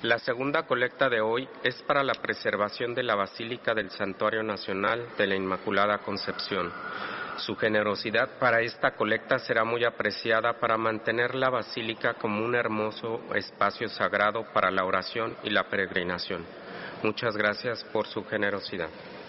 La segunda colecta de hoy es para la preservación de la Basílica del Santuario Nacional de la Inmaculada Concepción. Su generosidad para esta colecta será muy apreciada para mantener la basílica como un hermoso espacio sagrado para la oración y la peregrinación. Muchas gracias por su generosidad.